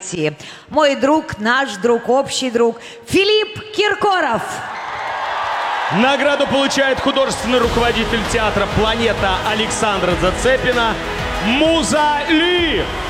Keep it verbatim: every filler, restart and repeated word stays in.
Мой друг, наш друг, общий друг Филипп Киркоров. Награду получает художественный руководитель театра «Планета» Александра Зацепина Муза Ли.